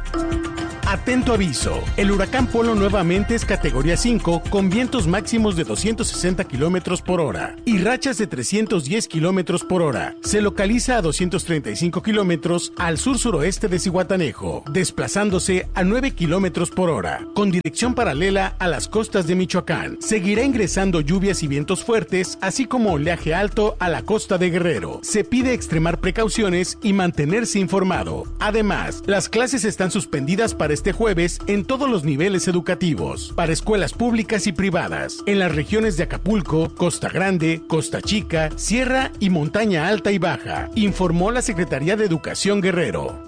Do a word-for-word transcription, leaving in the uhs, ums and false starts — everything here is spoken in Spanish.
Atento aviso, el huracán Polo nuevamente es categoría cinco con vientos máximos de doscientos sesenta kilómetros por hora y rachas de trescientos diez kilómetros por hora. Se localiza a doscientos treinta y cinco kilómetros al sur-suroeste de Zihuatanejo, desplazándose a nueve kilómetros por hora, con dirección paralela a las costas de Michoacán. Seguirá ingresando lluvias y vientos fuertes, así como oleaje alto a la costa de Guerrero. Se pide extremar precauciones y mantenerse informado. Además, las clases están suspendidas para este jueves en todos los niveles educativos, para escuelas públicas y privadas, en las regiones de Acapulco, Costa Grande, Costa Chica, Sierra y Montaña Alta y Baja, informó la Secretaría de Educación Guerrero.